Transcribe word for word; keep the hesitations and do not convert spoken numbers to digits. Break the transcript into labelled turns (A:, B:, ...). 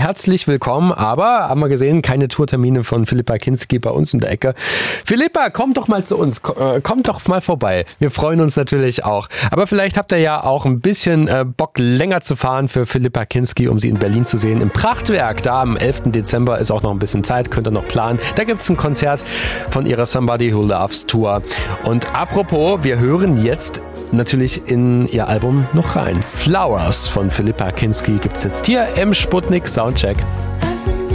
A: herzlich willkommen. Aber, haben wir gesehen, keine Tourtermine von Philippa Kinski bei uns in der Ecke. Philippa, komm doch mal zu uns. Komm doch mal vorbei. Wir freuen uns natürlich auch. Aber vielleicht habt ihr ja auch ein bisschen äh, Bock, länger zu fahren für Philippa Kinski, um sie in Berlin zu sehen. Im Prachtwerk, da am elften Dezember ist auch noch ein bisschen Zeit, könnt ihr noch planen. Da gibt es ein Konzert von ihrer Somebody Who Loves Tour. Und apropos, wir hören jetzt natürlich in ihr Album noch rein. Flowers von Philippa Kinski gibt es jetzt hier im Sputnik Soundcheck.